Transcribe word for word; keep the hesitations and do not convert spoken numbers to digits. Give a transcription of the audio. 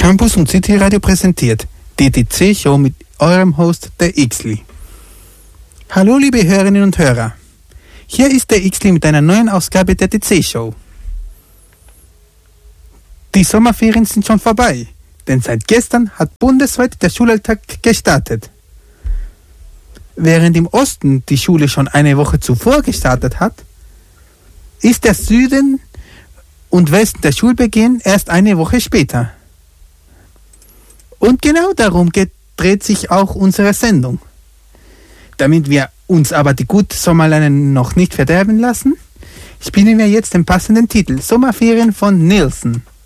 Campus und City Radio präsentiert die D C-Show mit eurem Host, der Ixli. Hallo liebe Hörerinnen und Hörer, hier ist der Ixli mit einer neuen Ausgabe der D C-Show. Die Sommerferien sind schon vorbei, denn seit gestern hat bundesweit der Schulalltag gestartet. Während im Osten die Schule schon eine Woche zuvor gestartet hat, ist der Süden und Westen der Schulbeginn erst eine Woche später. Und genau darum geht, dreht sich auch unsere Sendung. Damit wir uns aber die gute Sommerleinen noch nicht verderben lassen, spielen wir jetzt den passenden Titel Sommerferien von Nilsson.